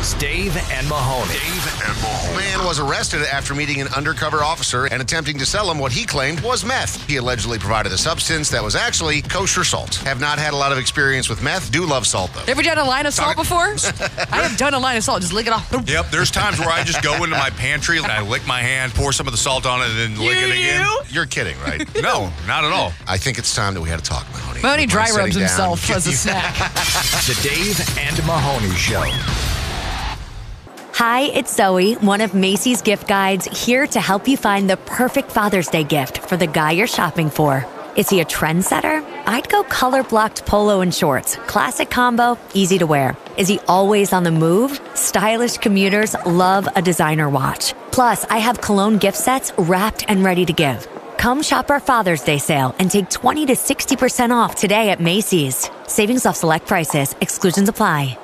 is Dave and Mahoney. A man was arrested after meeting an undercover officer and attempting to sell him what he claimed was meth. He allegedly provided a substance that was actually kosher salt. Have not had a lot of experience with meth. Do love salt, though. Ever done a line of salt before? I have done a line of salt. Just lick it off. Yep, there's times where I just go into my pantry and I lick my hand, pour some of the salt on it, and then lick it again. You're kidding, right? No, not at all. I think it's time that we had a talk, Mahoney. Mahoney dry Sitting rubs down. himself as a snack. The Dave and Mahoney Show. Hi, it's Zoe, one of Macy's gift guides, here to help you find the perfect Father's Day gift for the guy you're shopping for. Is he a trendsetter? I'd go color-blocked polo and shorts. Classic combo, easy to wear. Is he always on the move? Stylish commuters love a designer watch. Plus, I have cologne gift sets wrapped and ready to give. Come shop our Father's Day sale and take 20 to 60% off today at Macy's. Savings off select prices. Exclusions apply.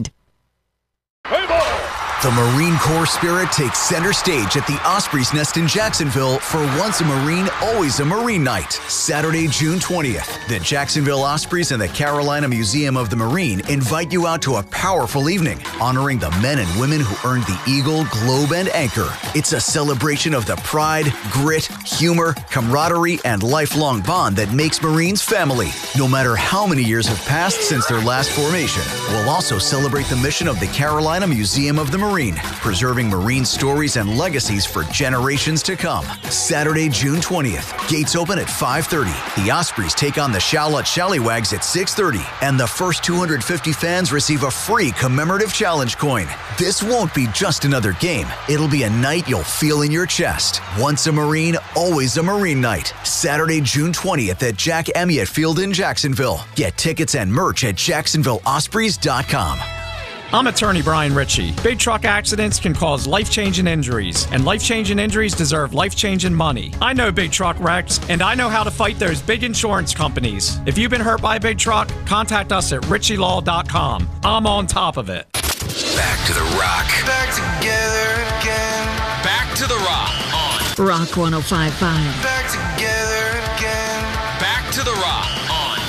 The Marine Corps spirit takes center stage at the Osprey's Nest in Jacksonville for Once a Marine, Always a Marine Night. Saturday, June 20th. The Jacksonville Ospreys and the Carolina Museum of the Marine invite you out to a powerful evening, honoring the men and women who earned the Eagle, Globe, and Anchor. It's a celebration of the pride, grit, humor, camaraderie, and lifelong bond that makes Marines family, no matter how many years have passed since their last formation. We'll also celebrate the mission of the Carolina Museum of the Marine, preserving Marine stories and legacies for generations to come. Saturday, June 20th. Gates open at 5:30. The Ospreys take on the Charlotte Shallywags at 6:30. And the first 250 fans receive a free commemorative challenge coin. This won't be just another game. It'll be a night you'll feel in your chest. Once a Marine, always a Marine Night. Saturday, June 20th at Jack Amyett Field in Jacksonville. Get tickets and merch at JacksonvilleOspreys.com. I'm attorney Brian Ritchie. Big truck accidents can cause life-changing injuries, and life-changing injuries deserve life-changing money. I know big truck wrecks, and I know how to fight those big insurance companies. If you've been hurt by a big truck, contact us at ritchielaw.com. I'm on top of it. Back to the rock. Back together again. Back to the rock on Rock 105.5. Back together again. Back to the rock on.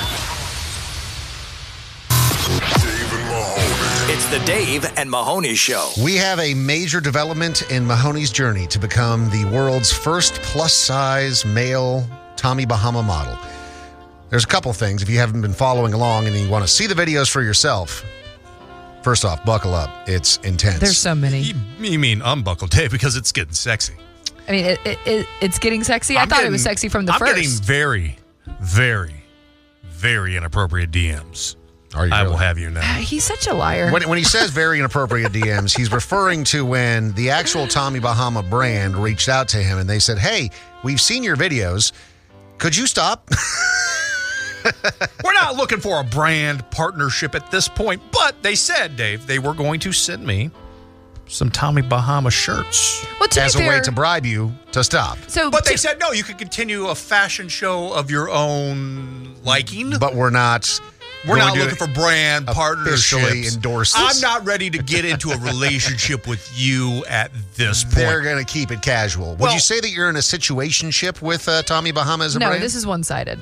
Dave and Mahoney. It's the Dave and Mahoney Show. We have a major development in Mahoney's journey to become the world's first plus-size male Tommy Bahama model. There's a couple things if you haven't been following along and you want to see the videos for yourself. First off, buckle up. It's intense. There's so many. You mean unbuckle, Dave, because it's getting sexy. I mean, it's getting sexy. I thought it was sexy from the first. I'm getting very, very, very inappropriate DMs. Are you I really? will have you know. He's such a liar. When he says very inappropriate DMs, he's referring to when the actual Tommy Bahama brand reached out to him and they said, hey, we've seen your videos. Could you stop? We're not looking for a brand partnership at this point, but they said, Dave, they were going to send me some Tommy Bahama shirts. Well, to As be a fair, way to bribe you to stop. But they said, no, you could continue a fashion show of your own liking. But we're not looking for brand officially partnerships. endorse I'm this. not ready to get into a relationship with you at this point. They're going to keep it casual. Would you say that you're in a situationship with Tommy Bahama as a brand? No, this is one-sided.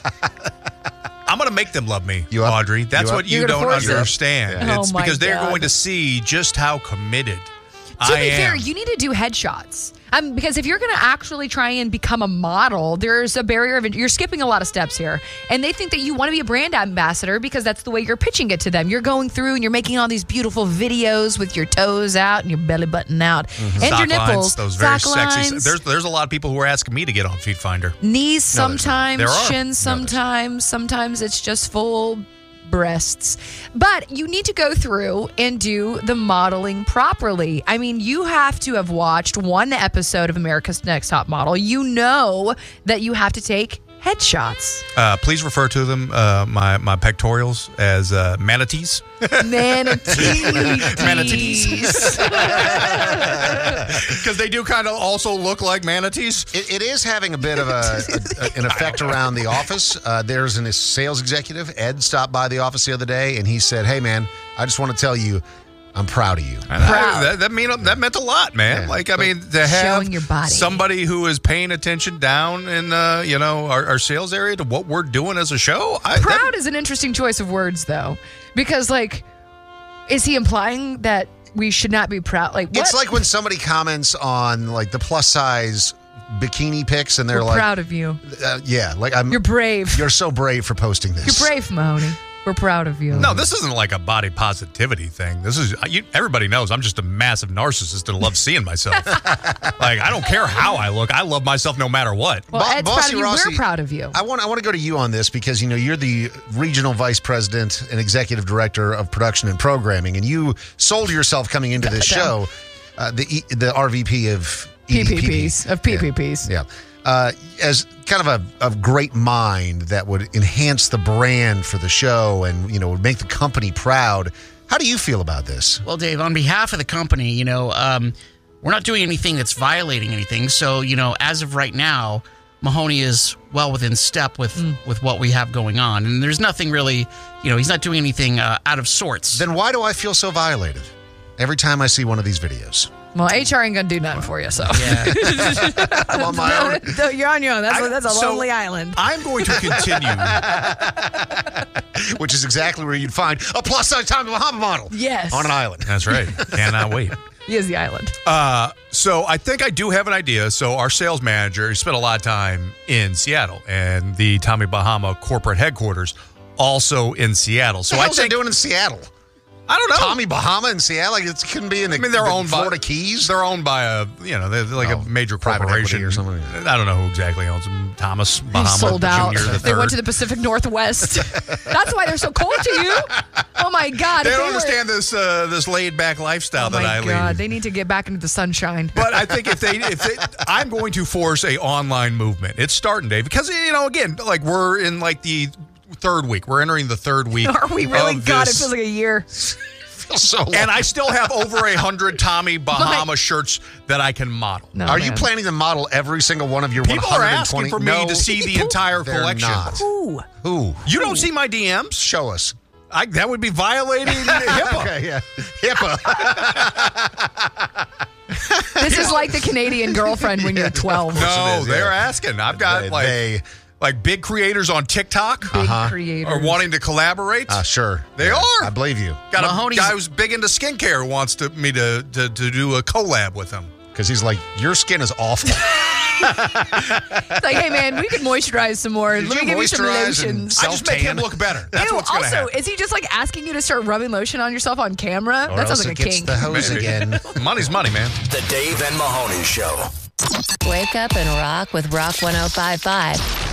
I'm going to make them love me, You up? Audrey. That's You up? what you You're gonna don't force it. understand. Yeah. It's Oh, my because they're God. going to see just how committed To I be am. fair, you need to do headshots. Because if you're going to actually try and become a model, there's a barrier of you're skipping a lot of steps here. And they think that you want to be a brand ambassador because that's the way you're pitching it to them. You're going through and you're making all these beautiful videos with your toes out and your belly button out and Sock your nipples. lines, those very sock sexy. lines, There's a lot of people who are asking me to get on Feed Finder. knees No, there's not. sometimes, There are. shins sometimes. Sometimes it's just full breasts. But you need to go through and do the modeling properly. I mean, you have to have watched one episode of America's Next Top Model. You know that you have to take headshots. Please refer to them, my pectorials, as manatees. Manatees. Because they do kind of also look like manatees. It is having a bit of an effect around the office. There's a sales executive, Ed, stopped by the office the other day, and he said, hey, man, I just want to tell you, I'm proud of you. Proud. That meant a lot, man. Yeah. Like, I mean, to have Showing your body. somebody who is paying attention down in, our sales area to what we're doing as a show. Proud is an interesting choice of words, though, because, like, is he implying that we should not be proud. Like what? It's like when somebody comments on like the plus size bikini pics, and they're We're like, proud of you. Yeah, like You're brave. You're so brave for posting this. You're brave, Mahoney. We're proud of you. No, this isn't like a body positivity thing. This is everybody knows I'm just a massive narcissist and love seeing myself. Like I don't care how I look. I love myself no matter what. Well, Ed's proud Bossy of you. Rossi, We're proud of you. I want to go to you on this because you're the regional vice president and executive director of production and programming, and you sold yourself coming into this show, the RVP of PPPs of PPPs. Yeah. As kind of a great mind that would enhance the brand for the show and, would make the company proud. How do you feel about this? Well, Dave, on behalf of the company, we're not doing anything that's violating anything. So, as of right now, Mahoney is well within step with what we have going on. And there's nothing really, he's not doing anything out of sorts. Then why do I feel so violated every time I see one of these videos? Well, HR ain't going to do nothing for you, so. Yeah. I'm on my own. No, you're on your own. That's a lonely island. I'm going to continue. Which is exactly where you'd find a plus-size Tommy Bahama model. Yes. On an island. That's right. Cannot wait. He is the island. So I think I do have an idea. So our sales manager, he spent a lot of time in Seattle, and the Tommy Bahama corporate headquarters also in Seattle. So What I the hell's they think doing in Seattle? I don't know. Tommy Bahama in Seattle? Like it couldn't be in the, they're owned by Florida Keys? They're owned by a major private corporation equity or something. I don't know who exactly owns them. Thomas He Bahama sold out. Jr. the They went third. to the Pacific Northwest. That's why they're so cold to you. Oh my God! They If don't were- understand this laid back lifestyle Oh that I my God! lead. They need to get back into the sunshine. But I think if they, I'm going to force a online movement. It's starting, Dave, because again, like we're in like the third week. We're entering the third week. Are we really? of God, it this. feels like a year. So long. And I still have over 100 Tommy Bahama shirts that I can model. No, Are you man. planning to model every single one of your People are 120? asking for me to see the entire they're collection. not. Ooh. Who? You don't see my DMs? Show us. That would be violating HIPAA. Okay, yeah. HIPAA. This is like the Canadian girlfriend when you're 12. No, it is, they're yeah. asking. I've got They- like big creators on TikTok Big creators. are wanting to collaborate. Sure. They are. I believe you. Got a Mahoney's- guy who's big into skincare who wants me to do a collab with him. Because he's like, your skin is awful. It's like, hey man, we could moisturize some more. Did Let me you give you some moisturize and lotions. I just make him Self-tan. look better. That's Ew, what's going to also, happen. is he just like asking you to start rubbing lotion on yourself on camera? Or That else sounds like it a gets kink. the hose Maybe. again. Money's money, man. The Dave and Mahoney Show. Wake up and rock with Rock 105.5.